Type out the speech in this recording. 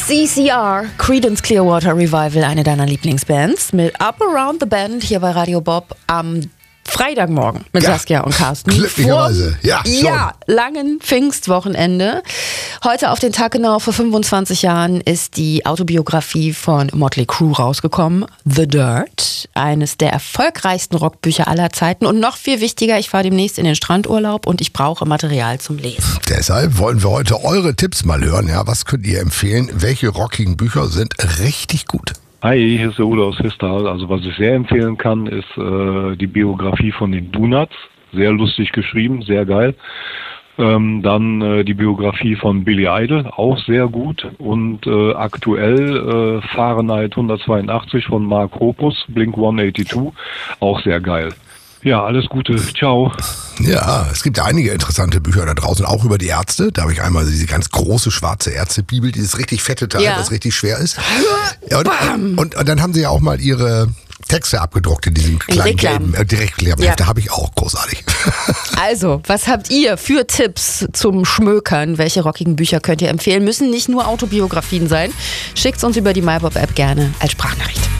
CCR, Creedence Clearwater Revival, eine deiner Lieblingsbands, mit Up Around the Bend hier bei Radio Bob am Freitagmorgen mit Saskia und Carsten. Glücklicherweise, Ja, langen Pfingstwochenende. Heute auf den Tag genau vor 25 Jahren ist die Autobiografie von Motley Crue rausgekommen, The Dirt, eines der erfolgreichsten Rockbücher aller Zeiten und noch viel wichtiger, ich fahre demnächst in den Strandurlaub und ich brauche Material zum Lesen. Deshalb wollen wir heute eure Tipps mal hören. Ja, was könnt ihr empfehlen? Welche rockigen Bücher sind richtig gut? Hi, hier ist der Udo aus Histal. Also was ich sehr empfehlen kann, ist die Biografie von den Donuts. Sehr lustig geschrieben, sehr geil. Dann die Biografie von Billy Idol, auch sehr gut. Und aktuell Fahrenheit 182 von Mark Hoppus, Blink 182, auch sehr geil. Ja, alles Gute. Ciao. Ja, es gibt einige interessante Bücher da draußen, auch über die Ärzte. Da habe ich einmal diese ganz große schwarze Ärztebibel, dieses richtig fette Teil, was richtig schwer ist. Ja, und dann haben sie ja auch mal ihre Texte abgedruckt in diesem kleinen gelben Direktlehrheft. Da habe ich auch großartig. Also, was habt ihr für Tipps zum Schmökern? Welche rockigen Bücher könnt ihr empfehlen? Müssen nicht nur Autobiografien sein. Schickt's uns über die MyBob-App gerne als Sprachnachricht.